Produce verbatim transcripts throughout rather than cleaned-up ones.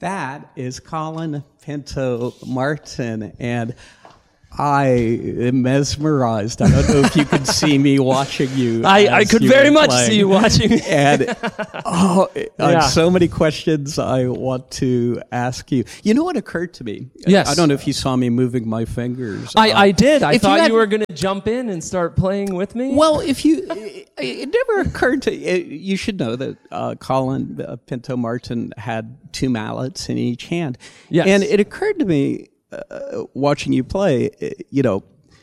That is Colin Pinto Martin, and I am mesmerized. I don't know if you could see me watching you. I, I could you very much playing. see you watching. And oh, I Yeah. have so many questions I want to ask you. You know what occurred to me? Yes. I don't know if you saw me moving my fingers. I, Uh, I did. I if you thought you, had- were going to jump in and start playing with me. Well, if you, it, it never occurred to you should know that uh, Colin uh, Pinto Martin had two mallets in each hand. Yes. And it occurred to me, uh, watching you play, uh, you know,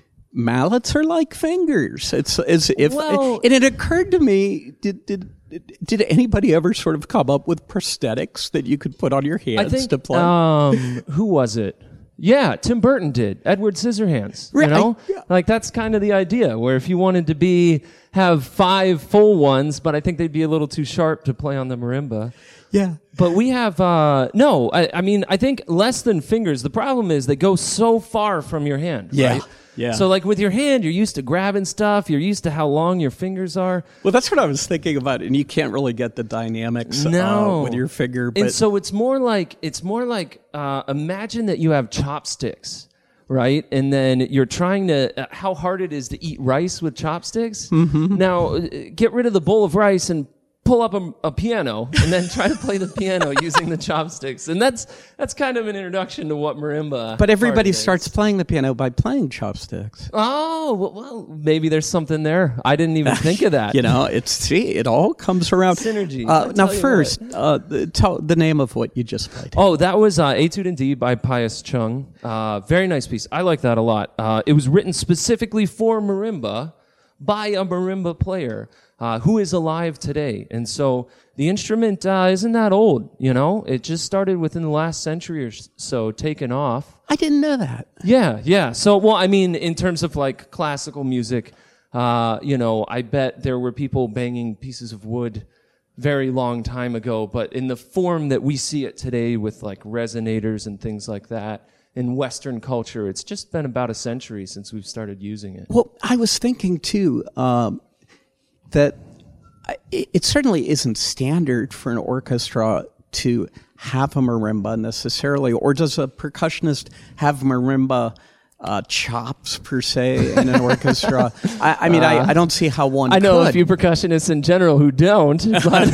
mallets are like fingers. It's as if, Well- and it occurred to me, did, did, did anybody ever sort of come up with prosthetics that you could put on your hands I think, to play? um, who was it? Yeah, Tim Burton did. Edward Scissorhands. Right, You know, yeah. like that's kind of the idea. Where if you wanted to be have five full ones, but I think they'd be a little too sharp to play on the marimba. yeah. But we have uh, no. I, I mean, I think less than fingers. The problem is they go so far from your hand. Yeah, Right? yeah. So like with your hand, you're used to grabbing stuff. You're used to how long your fingers are. Well, that's what I was thinking about, and you can't really get the dynamics No. uh, with your finger. But And so it's more like it's more like uh, imagine that you have chopsticks, right? And then you're trying to uh, how hard it is to eat rice with chopsticks. Mm-hmm. Now uh, get rid of the bowl of rice and pull up a, a piano, and then try to play the piano using the chopsticks. And that's that's kind of an introduction to what marimba. But everybody part is. starts playing the piano by playing chopsticks. Oh well, well, maybe there's something there. I didn't even think of that. You know, it's see, it all comes around. Synergy. Uh, I now, tell you first, uh, the, tell the name of what you just played. Oh, that was uh, Etude in D by Pius Chung. Uh, very nice piece. I like that a lot. Uh, it was written specifically for marimba by a marimba player uh, who is alive today. And so the instrument uh, isn't that old, you know? It just started within the last century or so, taken off. I didn't know that. Yeah, yeah. So, well, I mean, in terms of like classical music, uh, you know, I bet there were people banging pieces of wood very long time ago, but in the form that we see it today with like resonators and things like that, in Western culture, it's just been about a century since we've started using it. Well, I was thinking too um, that I- it, it certainly isn't standard for an orchestra to have a marimba necessarily, or does a percussionist have marimba uh, chops per se in an orchestra? I, I mean, uh, I, I don't see how one. I know could. a few percussionists in general who don't,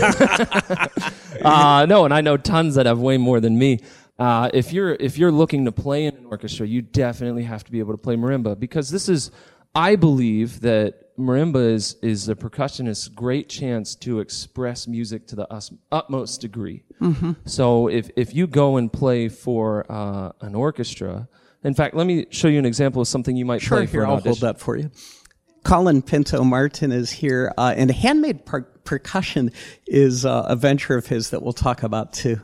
but uh, no, and I know tons that have way more than me. Uh, if you're if you're looking to play in an orchestra, you definitely have to be able to play marimba, because this is, I believe that marimba is is a percussionist's great chance to express music to the us, utmost degree. Mm-hmm. So if if you go and play for uh, an orchestra, in fact, let me show you an example of something you might Sure, play for here, an I'll audition. hold that for you. Colin Pinto Martin is here, uh, and handmade per- percussion is uh, a venture of his that we'll talk about too.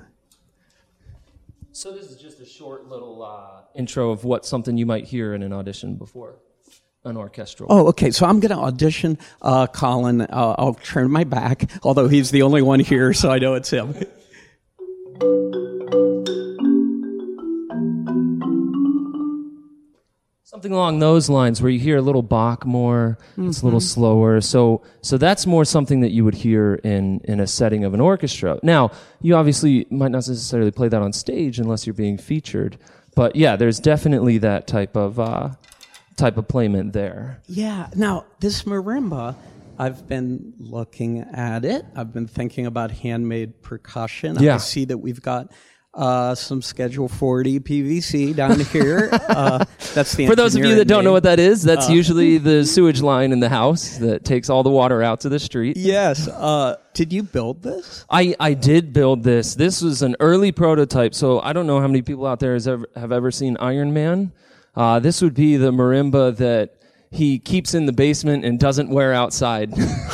So this is just a short little uh, intro of what something you might hear in an audition before an orchestral. Oh, okay. So I'm going to audition uh, Colin. Uh, I'll turn my back, although he's the only one here, so I know it's him. Something along those lines, where you hear a little Bach more, mm-hmm. It's a little slower. So, so that's more something that you would hear in, in a setting of an orchestra. Now, you obviously might not necessarily play that on stage unless you're being featured. But yeah, there's definitely that type of uh, type of playment there. Yeah. Now, this marimba, I've been looking at it. I've been thinking about handmade percussion. Yeah. I see that we've got uh, some Schedule forty P V C down here. uh, that's the For those of you engineer that in don't me. know what that is, that's Uh, usually the sewage line in the house that takes all the water out to the street. Yes. Uh, did you build this? I, I did build this. This was an early prototype, so I don't know how many people out there has ever, have ever seen Iron Man. Uh, this would be the marimba that he keeps in the basement and doesn't wear outside.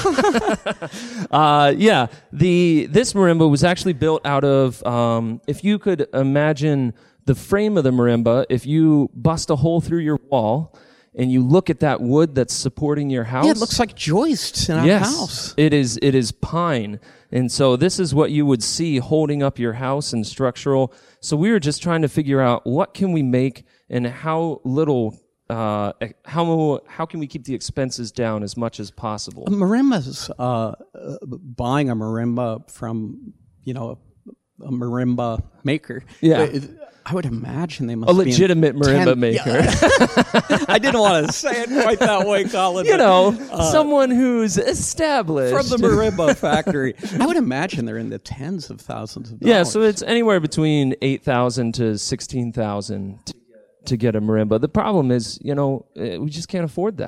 uh, yeah, the this marimba was actually built out of, um, if you could imagine the frame of the marimba, if you bust a hole through your wall and you look at that wood that's supporting your house. Yeah, it looks like joists in a yes, house. it is. It is pine, and so this is what you would see holding up your house and structural. So we were just trying to figure out what can we make and how little, uh, how how can we keep the expenses down as much as possible. Marimbas, uh, uh, buying a marimba from, you know, a marimba maker. Yeah. It- I would imagine they must A be in legitimate marimba ten- maker. Yeah. I didn't want to say it quite that way, Colin. You but, know, uh, someone who's established. from the marimba factory. I would imagine they're in the tens of thousands of dollars. Yeah, so it's anywhere between eight thousand to sixteen thousand to, to get a marimba. The problem is, you know, uh, we just can't afford that.